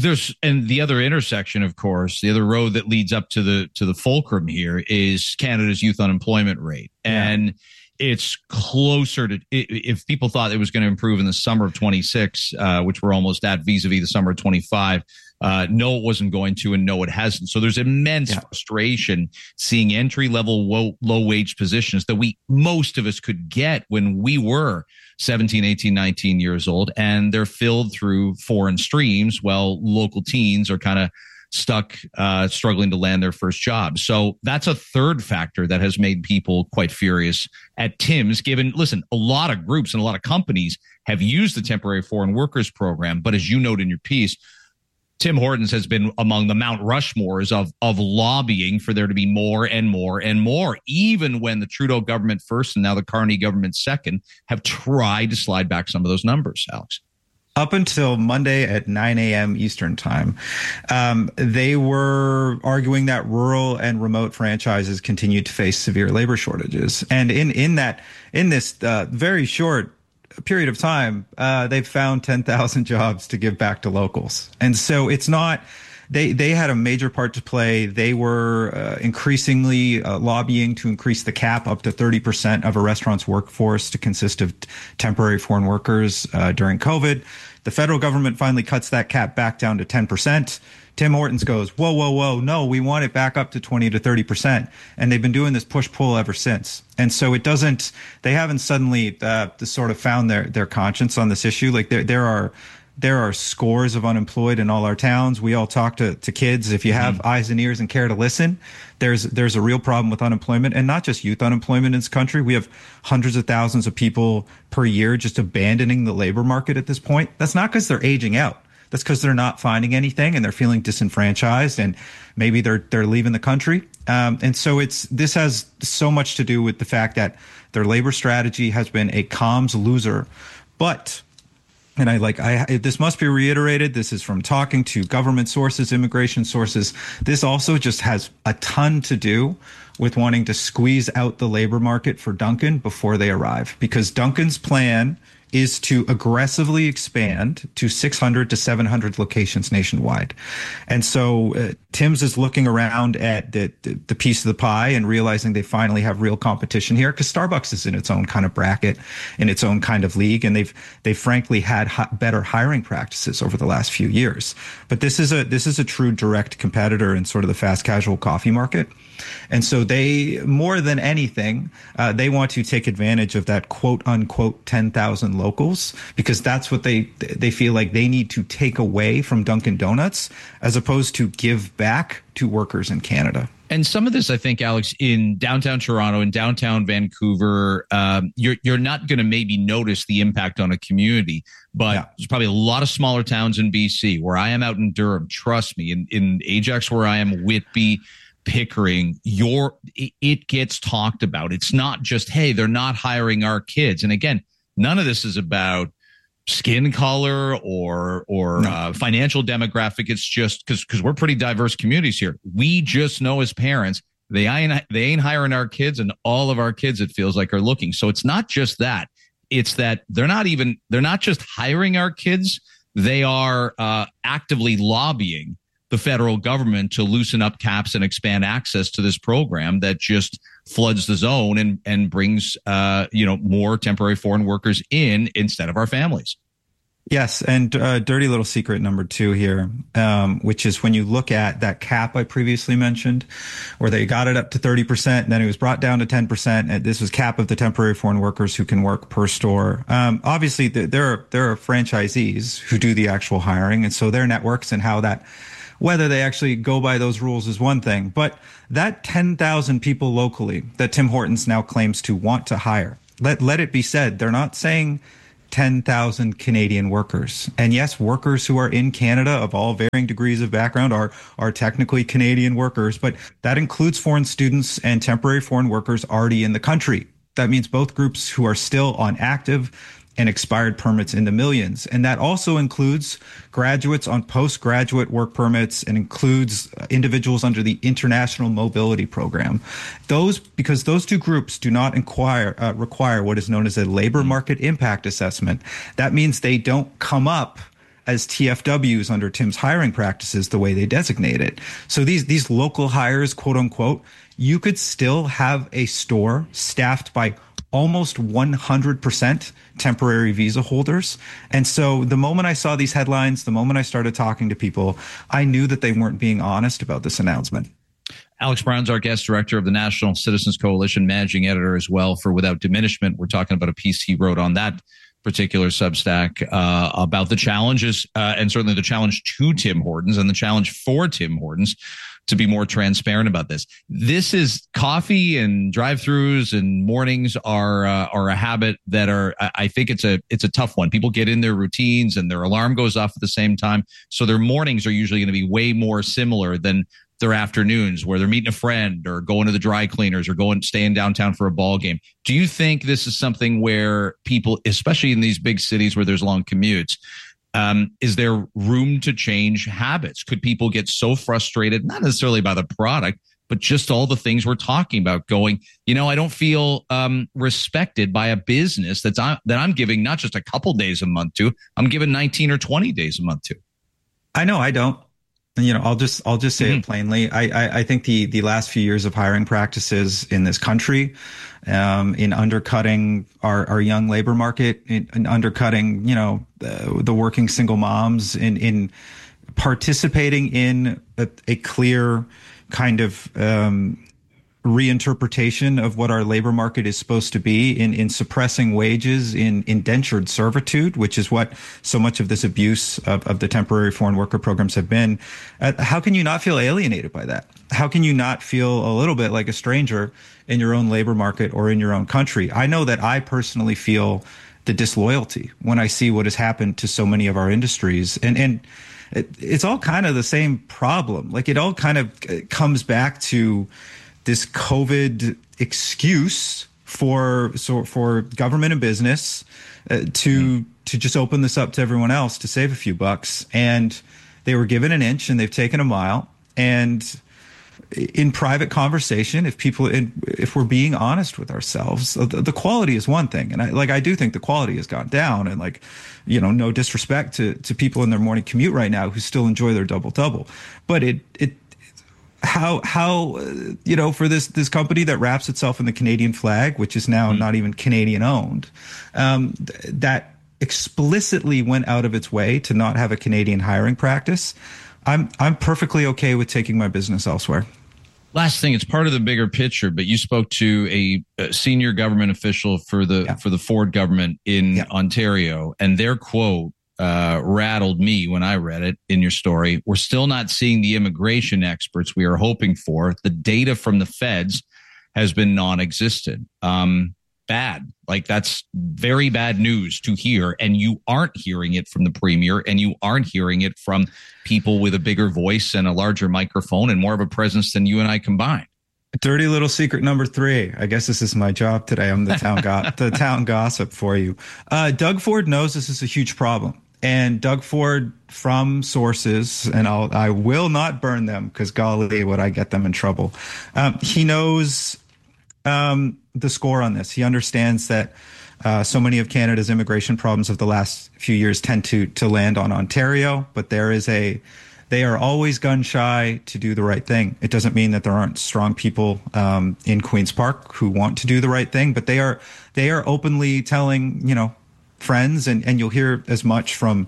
and the other intersection, of course, the other road that leads up to the fulcrum here is Canada's youth unemployment rate. And it's closer to, if people thought it was going to improve in the summer of 26, which we're almost at vis-a-vis the summer of 25, no, it wasn't going to, and no, it hasn't. So there's immense frustration seeing entry-level low-wage positions that most of us could get when we were 17, 18, 19 years old, and they're filled through foreign streams while local teens are kind of stuck, struggling to land their first job. So that's a third factor that has made people quite furious at Tim's, given, listen, a lot of groups and a lot of companies have used the temporary foreign workers program. But as you note in your piece, Tim Hortons has been among the Mount Rushmores of lobbying for there to be more and more and more, even when the Trudeau government first and now the Carney government second have tried to slide back some of those numbers, Alex. Up until Monday at 9 a.m. Eastern time, they were arguing that rural and remote franchises continued to face severe labor shortages. And in this very short period of time, they've found 10,000 jobs to give back to locals. And so it's not, they had a major part to play. They were increasingly lobbying to increase the cap up to 30% of a restaurant's workforce to consist of temporary foreign workers during COVID. The federal government finally cuts that cap back down to 10%. Tim Hortons goes, whoa, no, we want it back up to 20 to 30%. And they've been doing this push-pull ever since. And so they haven't suddenly sort of found their conscience on this issue. Like there are scores of unemployed in all our towns. We all talk to kids. If you have eyes and ears and care to listen, there's a real problem with unemployment, and not just youth unemployment in this country. We have hundreds of thousands of people per year just abandoning the labor market at this point. That's not because they're aging out. That's because they're not finding anything and they're feeling disenfranchised, and maybe they're leaving the country. And so this has so much to do with the fact that their labor strategy has been a comms loser. But, and this must be reiterated, this is from talking to government sources, immigration sources. This also just has a ton to do with wanting to squeeze out the labor market for Dunkin' before they arrive, because Dunkin's plan is to aggressively expand to 600 to 700 locations nationwide. And so Tim's is looking around at the piece of the pie and realizing they finally have real competition here, because Starbucks is in its own kind of bracket, in its own kind of league, and they've frankly had better hiring practices over the last few years. But this is a true direct competitor in sort of the fast casual coffee market. And so they, more than anything, they want to take advantage of that quote unquote 10,000 locals, because that's what they feel like they need to take away from Dunkin' Donuts, as opposed to give back to workers in Canada. And some of this, I think, Alex, in downtown Toronto and downtown Vancouver, you're not going to maybe notice the impact on a community, but there's probably a lot of smaller towns in BC. Where I am out in Durham, trust me, in Ajax, where I am, Whitby, Pickering, it gets talked about. It's not just, hey, they're not hiring our kids. And again, none of this is about skin color or financial demographic. It's just because we're pretty diverse communities here. We just know as parents, they ain't hiring our kids, and all of our kids, it feels like, are looking. So it's not just that. It's that they're not just hiring our kids. They are actively lobbying the federal government to loosen up caps and expand access to this program that just floods the zone and brings more temporary foreign workers in instead of our families. Yes, and dirty little secret number 2 here, which is when you look at that cap I previously mentioned, where they got it up to 30%, and then it was brought down to 10%. And this was cap of the temporary foreign workers who can work per store. Obviously, there are franchisees who do the actual hiring, and so their networks and how that, whether they actually go by those rules is one thing. But that 10,000 people locally that Tim Hortons now claims to want to hire, let it be said, they're not saying 10,000 Canadian workers. And yes, workers who are in Canada of all varying degrees of background are technically Canadian workers, but that includes foreign students and temporary foreign workers already in the country. That means both groups who are still on active and expired permits in the millions. And that also includes graduates on postgraduate work permits, and includes individuals under the International Mobility Program. Because those two groups do not require what is known as a labor market impact assessment. That means they don't come up as TFWs under Tim's hiring practices the way they designate it. So these local hires, quote unquote, you could still have a store staffed by almost 100% temporary visa holders. And so the moment I saw these headlines, the moment I started talking to people, I knew that they weren't being honest about this announcement. Alex Brown's our guest director of the National Citizens Coalition, managing editor as well for Without Diminishment. We're talking about a piece he wrote on that particular Substack about the challenges and certainly the challenge to Tim Hortons and the challenge for Tim Hortons to be more transparent about this. This is coffee and drive-throughs and mornings are a habit that are, I think it's a tough one. People get in their routines and their alarm goes off at the same time. So their mornings are usually going to be way more similar than their afternoons where they're meeting a friend or going to the dry cleaners or staying downtown for a ball game. Do you think this is something where people, especially in these big cities where there's long commutes, is there room to change habits? Could people get so frustrated, not necessarily by the product, but just all the things we're talking about going, I don't feel respected by a business that I'm giving not just a couple days a month to, I'm giving 19 or 20 days a month to. I know I don't. I'll just say it plainly. I think the last few years of hiring practices in this country, in undercutting our young labor market, in undercutting, the working single moms, in participating in a clear kind of reinterpretation of what our labor market is supposed to be, in suppressing wages, in indentured servitude, which is what so much of this abuse of the temporary foreign worker programs have been. How can you not feel alienated by that? How can you not feel a little bit like a stranger in your own labor market or in your own country? I know that I personally feel the disloyalty when I see what has happened to so many of our industries. And it's all kind of the same problem. Like, it all kind of comes back to this COVID excuse for government and business to just open this up to everyone else to save a few bucks. And they were given an inch and they've taken a mile. And in private conversation, if we're being honest with ourselves, the quality is one thing. And I do think the quality has gone down, and no disrespect to people in their morning commute right now who still enjoy their double. But how for this company that wraps itself in the Canadian flag, which is now not even Canadian owned, that explicitly went out of its way to not have a Canadian hiring practice, I'm perfectly okay with taking my business elsewhere. Last thing, it's part of the bigger picture, but you spoke to a senior government official for the Ford government in Ontario, and their quote rattled me when I read it in your story. We're still not seeing the immigration experts we are hoping for. The data from the feds has been non-existent. Bad. Like, that's very bad news to hear. And you aren't hearing it from the premier, and you aren't hearing it from people with a bigger voice and a larger microphone and more of a presence than you and I combined. Dirty little secret number 3. I guess this is my job today. I'm the town gossip for you. Doug Ford knows this is a huge problem. And Doug Ford, from sources, and I will not burn them because golly, would I get them in trouble. He knows the score on this. He understands that so many of Canada's immigration problems of the last few years tend to land on Ontario, but they are always gun shy to do the right thing. It doesn't mean that there aren't strong people in Queen's Park who want to do the right thing, but they are openly telling, friends, and you'll hear as much from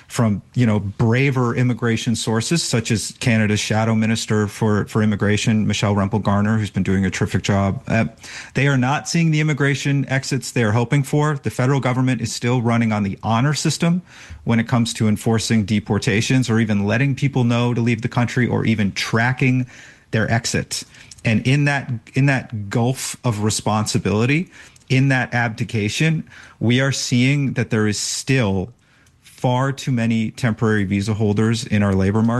braver immigration sources, such as Canada's Shadow Minister for Immigration, Michelle Rempel-Garner, who's been doing a terrific job. They are not seeing the immigration exits they are hoping for. The federal government is still running on the honor system when it comes to enforcing deportations or even letting people know to leave the country or even tracking their exit. And in that gulf of responsibility, in that abdication, we are seeing that there is still far too many temporary visa holders in our labor market.